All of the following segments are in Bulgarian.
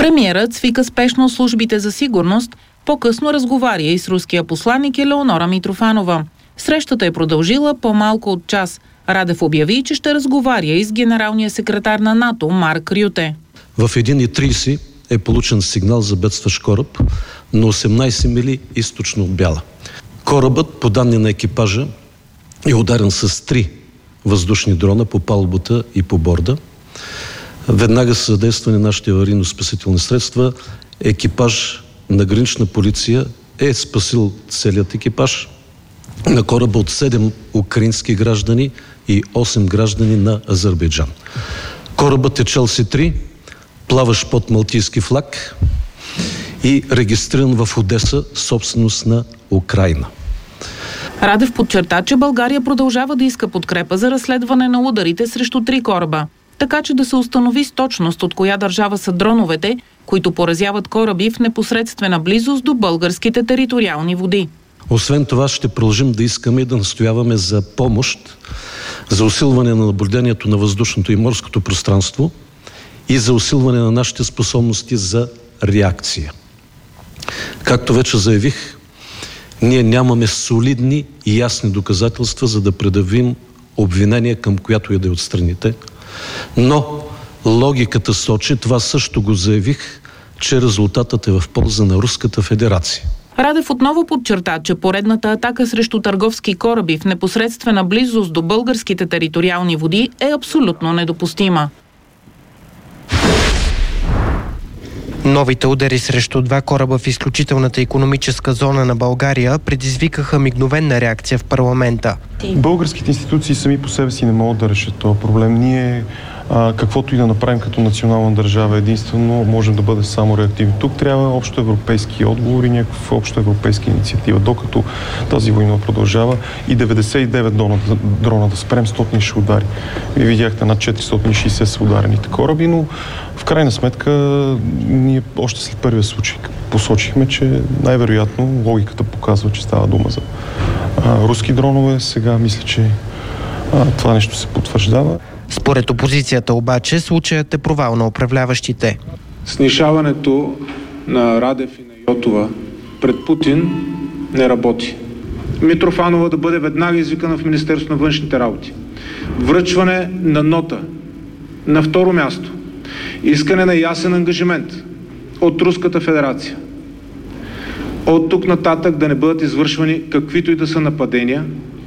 Премиерът свика спешно службите за сигурност, по-късно разговаря и с руския посланик Елеонора Митрофанова. Срещата е продължила по-малко от час. Радев обяви, че ще разговаря и с генералния секретар на НАТО Марк Рюте. В 1:30 е получен сигнал за бедстващ кораб на 18 мили източно от Бяла. Корабът, по данни на екипажа, е ударен с 3 въздушни дрона по палубата и по борда. Веднага с задействане на нашите аварийно-спасителни средства, екипаж на гранична полиция е спасил целият екипаж на кораба от 7 украински граждани и 8 граждани на Азербайджан. Корабът е Челси-3, плаващ под малтийски флаг и регистриран в Одеса, собственост на Украйна. Радев подчерта, че България продължава да иска подкрепа за разследване на ударите срещу 3 кораба, така че да се установи с точност от коя държава са дроновете, които поразяват кораби в непосредствена близост до българските териториални води. Освен това ще продължим да искаме и да настояваме за помощ, за усилване на наблюдението на въздушното и морското пространство и за усилване на нашите способности за реакция. Както вече заявих, ние нямаме солидни и ясни доказателства, за да предявим обвинение към която и да е от страните, но логиката сочи, това също го заявих, че резултатът е в полза на Руската федерация. Радев отново подчерта, че поредната атака срещу търговски кораби в непосредствена близост до българските териториални води е абсолютно недопустима. Новите удари срещу 2 кораба в изключителната икономическа зона на България предизвикаха мигновена реакция в парламента. Българските институции сами по себе си не могат да решат този проблем. Ние, каквото и да направим като национална държава, единствено можем да бъдем само реактивни. Тук трябва общоевропейски отговори, някаква общоевропейска инициатива. Докато тази война продължава и 99 дрона да спрем, 100 ще удари. Вие видяхте над 460 са ударените кораби, но в крайна сметка ние още след първия случай посочихме, че най-вероятно логиката показва, че става дума за руски дронове. Сега мисля, че това нещо се потвърждава. Според опозицията обаче случаят е провал на управляващите. Снишаването на Радев и на Йотова пред Путин не работи. Митрофанова да бъде веднага извикана в Министерството на външните работи. Връчване на нота. На второ място. Искане на ясен ангажимент от Руската федерация. От тук нататък да не бъдат извършвани каквито и да са нападения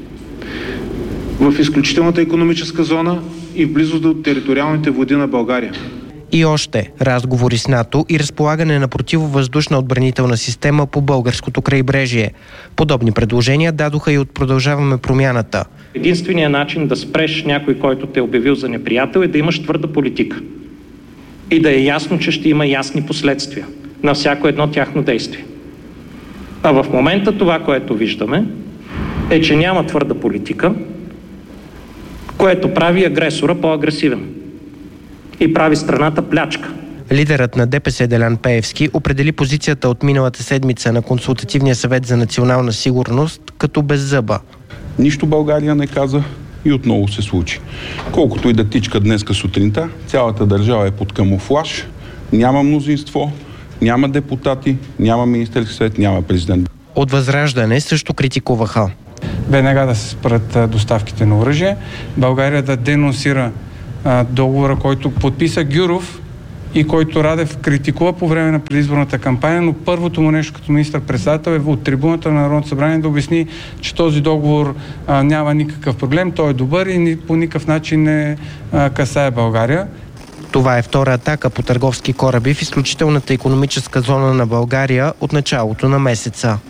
в изключителната икономическа зона и в близост до териториалните води на България. И още разговори с НАТО и разполагане на противовъздушна отбранителна система по българското крайбрежие. Подобни предложения дадоха и от Продължаваме промяната. Единственият начин да спреш някой, който те е обявил за неприятел, е да имаш твърда политика. И да е ясно, че ще има ясни последствия на всяко едно тяхно действие. А в момента това, което виждаме, е, че няма твърда политика, което прави агресора по-агресивен и прави страната плячка. Лидерът на ДПС Делян Пеевски определи позицията от миналата седмица на Консултативния съвет за национална сигурност като беззъба. Нищо България не каза и отново се случи. Колкото и да тичка днеска сутринта, цялата държава е под камуфлаж, няма мнозинство, няма депутати, няма Министерски съвет, няма президент. От Възраждане също критикуваха. Веднага да се спрат доставките на оръжие, България да денонсира договора, който подписа Гюров и който Радев критикува по време на предизборната кампания, но първото му нещо като министър-председател е от трибуната на Народното събрание да обясни, че този договор няма никакъв проблем, той е добър и по никакъв начин не касае България. Това е втора атака по търговски кораби в изключителната икономическа зона на България от началото на месеца.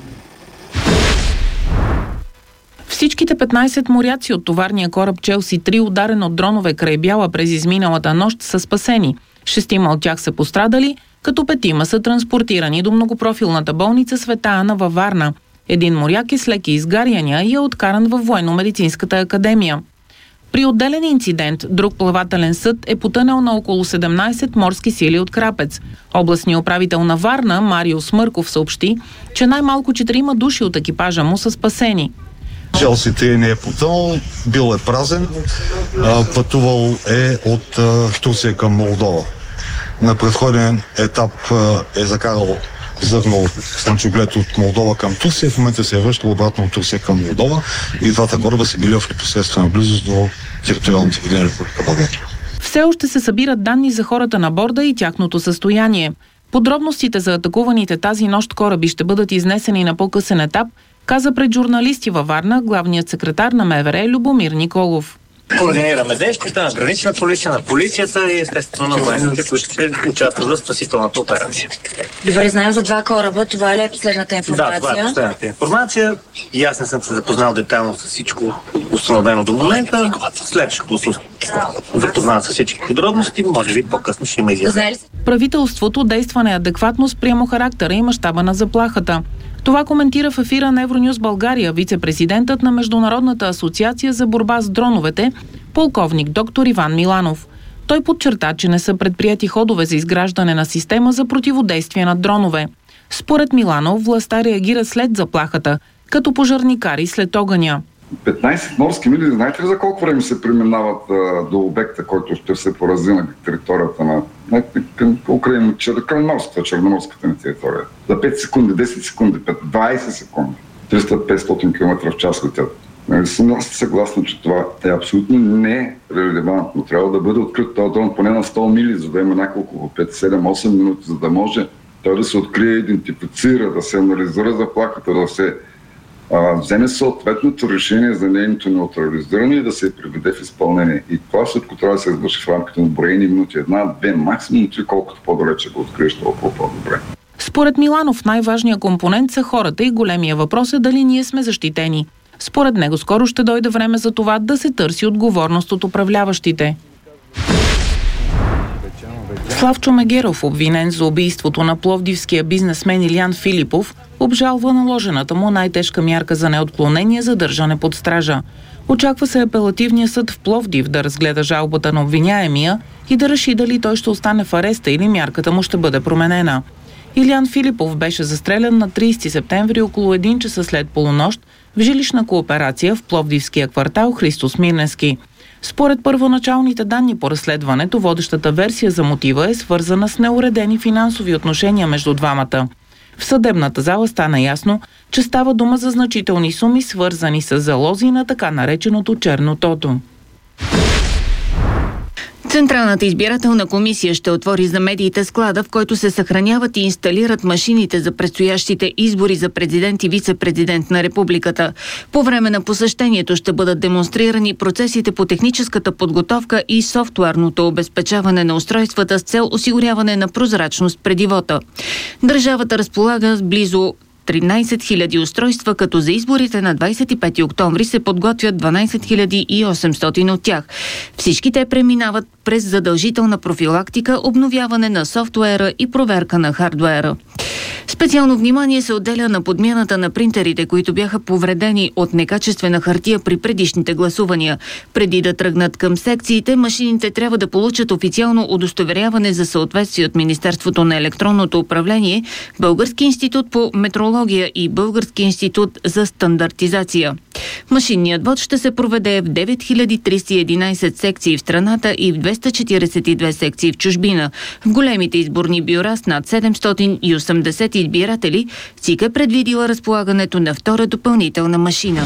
Всичките 15 моряци от товарния кораб Челси-3, ударен от дронове край Бяла през изминалата нощ, са спасени. 6 от тях са пострадали, като 5 са транспортирани до многопрофилната болница Света Ана във Варна. Един моряк е с леки изгаряния и е откаран във Военно-медицинската академия. При отделен инцидент, друг плавателен съд е потънал на около 17 морски сили от Крапец. Областният управител на Варна, Марио Смърков, съобщи, че най-малко 4 души от екипажа му са спасени. Челси-3 не е потънал, бил е празен, пътувал е от Турция към Молдова. на предходен етап е закарал зърно слънчоглед от Молдова към Турция, в момента се е връщал обратно от Турция към Молдова и двата кораба са били в непосредствена близост до териториалните води на Република България. Все още се събират данни за хората на борда и тяхното състояние. Подробностите за атакуваните тази нощ кораби ще бъдат изнесени на по-късен етап, каза пред журналисти във Варна главният секретар на МВР Любомир Николов. Координираме действията на гранична полиция, на полицията и естествено на военните, които ще участват в спасителната операция. Добре, знаем за два кораба. Това ли е последната информация? Да, това е последната информация. И аз не съм се запознал детайлно с всичко установено до момента. След ще запознавам с всички подробности, може би по-късно ще има изяснение. Правителството действа неадекватно спрямо характера и мащаба на заплахата. Това коментира в ефира на Евронюс България вице-президентът на Международната асоциация за борба с дроновете, полковник доктор Иван Миланов. Той подчерта, че не са предприяти ходове за изграждане на система за противодействие на дронове. Според Миланов, властта реагира след заплахата, като пожарникари след огъня. 15 морски мили, знаете ли за колко време се преминават до обекта, който ще се порази на територията на Украина, черноморската ни територия? За 5 секунди, 10 секунди, 20 секунди, 300-500 км в час летят. Нали съм съгласен, че това е абсолютно нерелевантно. Трябва да бъде открит този дрон поне на 100 мили, за да има няколко 5-7-8 минути, за да може той да се открие, идентифицира, да се анализира заплахата, да се вземе съответното решение за нейното неутрализиране и да се приведе в изпълнение. И това всичко трябва да се извърши в рамките на броени минути, 1-2, максимум 3, колкото по-далече го откриеш, толкова по-добре. Според Миланов най-важният компонент са хората и големия въпрос е дали ние сме защитени. Според него скоро ще дойде време за това да се търси отговорност от управляващите. Славчо Мегеров, обвинен за убийството на пловдивския бизнесмен Илиян Филипов, обжалва наложената му най-тежка мярка за неотклонение задържане под стража. Очаква се апелативния съд в Пловдив да разгледа жалбата на обвиняемия и да реши дали той ще остане в ареста или мярката му ще бъде променена. Илиян Филипов беше застрелян на 30 септември около 1 часа след полунощ в жилищна кооперация в пловдивския квартал Христос Мирненски. Според първоначалните данни по разследването, водещата версия за мотива е свързана с неуредени финансови отношения между двамата. В съдебната зала стана ясно, че става дума за значителни суми, свързани с залози на така нареченото черно тото. Централната избирателна комисия ще отвори за медиите склада, в който се съхраняват и инсталират машините за предстоящите избори за президент и вице-президент на републиката. По време на посещението ще бъдат демонстрирани процесите по техническата подготовка и софтуерното обезпечаване на устройствата с цел осигуряване на прозрачност преди вота. Държавата разполага с близо 13 000 устройства, като за изборите на 25 октомври се подготвят 12 800 от тях. Всички те преминават през задължителна профилактика, обновяване на софтуера и проверка на хардуера. Специално внимание се отделя на подмяната на принтерите, които бяха повредени от некачествена хартия при предишните гласувания. Преди да тръгнат към секциите, машините трябва да получат официално удостоверяване за съответствие от Министерството на електронното управление, Български институт по метрология и Български институт за стандартизация. Машинният вод ще се проведе в 9311 секции в страната и в 242 секции в чужбина. В големите изборни бюра с над 780 избиратели ЦИК е предвидила разполагането на втора допълнителна машина.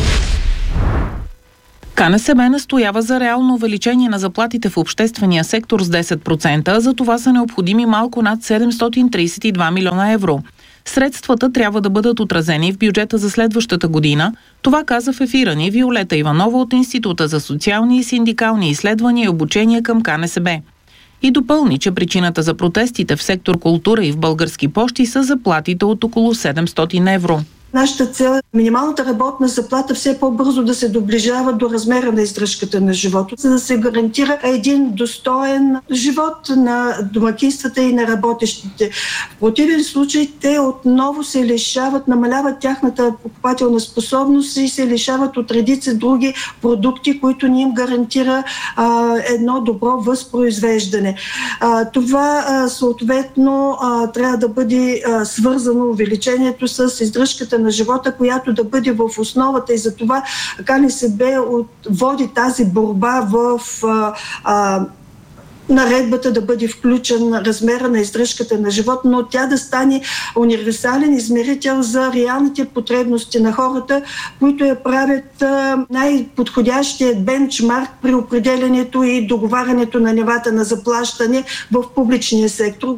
КНСБ настоява за реално увеличение на заплатите в обществения сектор с 10%, за това са необходими малко над 732 милиона евро. Средствата трябва да бъдат отразени в бюджета за следващата година. Това каза в ефира ни Виолета Иванова от Института за социални и синдикални изследвания и обучение към КНСБ. И допълни, че причината за протестите в сектор култура и в Български пощи са заплатите от около 700 евро. Нашата цел е минималната работна заплата все по-бързо да се доближава до размера на издръжката на живота, за да се гарантира един достоен живот на домакинствата и на работещите. В противен случай те отново се лишават, намаляват тяхната покупателна способност и се лишават от редица други продукти, които ни им гарантира едно добро възпроизвеждане. Това съответно трябва да бъде свързано увеличението с издръжката на живота, която да бъде в основата, и за това КНСБ води тази борба в наредбата да бъде включен размера на издръжката на живот, но тя да стане универсален измерител за реалните потребности на хората, които я правят най-подходящия бенчмарк при определянето и договарянето на нивата на заплащане в публичния сектор.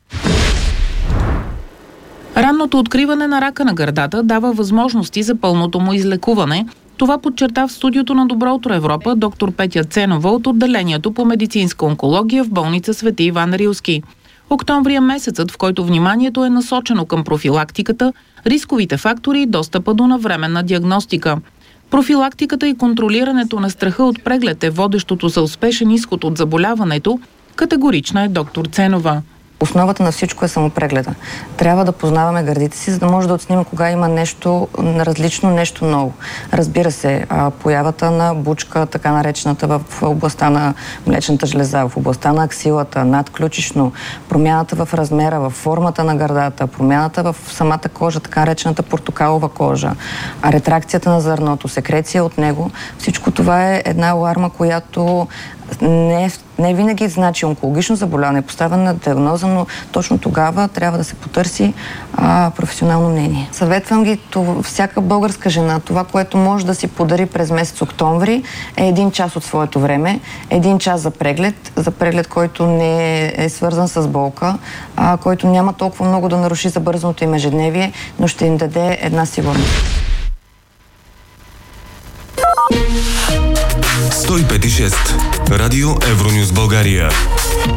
Ранното откриване на рака на гърдата дава възможности за пълното му излекуване. Това подчерта в студиото на Добро утро Европа доктор Петя Ценова от отделението по медицинска онкология в болница Свети Иван Рилски. Октомври е месецът, в който вниманието е насочено към профилактиката, рисковите фактори и достъпа до навременна диагностика. Профилактиката и контролирането на страха от преглед е водещото за успешен изход от заболяването, категорична е доктор Ценова. Основата на всичко е самопрегледа. Трябва да познаваме гърдите си, за да може да оценим кога има нещо различно, нещо ново. Разбира се, появата на бучка, така наречената в областта на млечната жлеза, в областта на аксилата, надключично, промяната в размера, в формата на гърдата, промяната в самата кожа, така наречената портокалова кожа, ретракцията на зърното, секреция от него. Всичко това е една аларма, която не винаги значи онкологично заболяване, поставена диагноза, но точно тогава трябва да се потърси професионално мнение. Съветвам ги всяка българска жена, това, което може да си подари през месец октомври, е 1 час от своето време, 1 час за преглед, който не е свързан с болка, който няма толкова много да наруши забързаното им ежедневие, но ще им даде една сигурност. 105.6 Радио Евронюс България.